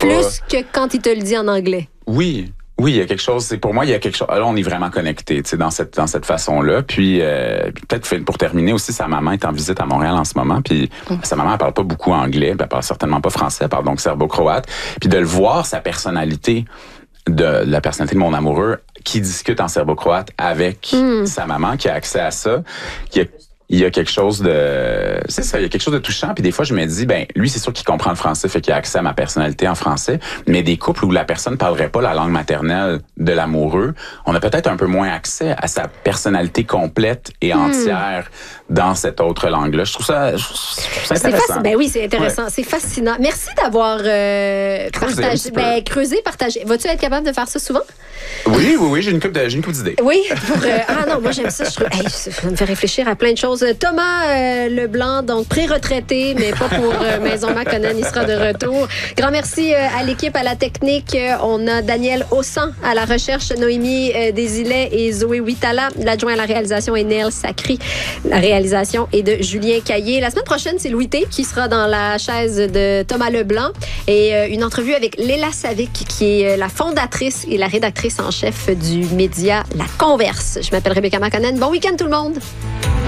Plus que quand il te le dit en anglais. Oui. Oui, il y a quelque chose. Pour moi, il y a quelque chose. Là, on est vraiment connectés, tu sais, dans cette façon-là. Puis peut-être pour terminer aussi, sa maman est en visite à Montréal en ce moment. Puis sa maman, elle parle pas beaucoup anglais, elle parle certainement pas français, elle parle donc serbo-croate. Puis de le voir, sa personnalité, de la personnalité de mon amoureux, qui discute en serbo-croate avec sa maman, qui a accès à ça, il y a quelque chose de... C'est ça, il y a quelque chose de touchant. Puis des fois, je me dis, lui, c'est sûr qu'il comprend le français, fait qu'il a accès à ma personnalité en français. Mais des couples où la personne parlerait pas la langue maternelle de l'amoureux, on a peut-être un peu moins accès à sa personnalité complète et entière dans cette autre langue-là. Je trouve ça intéressant. Oui, c'est intéressant. Ouais. C'est fascinant. Merci d'avoir creusé, partagé. Vas-tu être capable de faire ça souvent? Oui, j'ai une couple d'idées. Oui. Non, moi, j'aime ça. Ça me fait réfléchir à plein de choses. Thomas Leblanc, donc pré-retraité, mais pas pour Maison Maconnen, il sera de retour. Grand merci à l'équipe, à la technique. On a Daniel Ossan à la recherche, Noémie Desilets et Zoé Huitala. L'adjoint à la réalisation est Neil Sacri. La réalisation est de Julien Caillé. La semaine prochaine, c'est Louis T qui sera dans la chaise de Thomas Leblanc et une entrevue avec Léla Savic, qui est la fondatrice et la rédactrice en chef du média La Converse. Je m'appelle Rebecca Maconnen. Bon week-end tout le monde!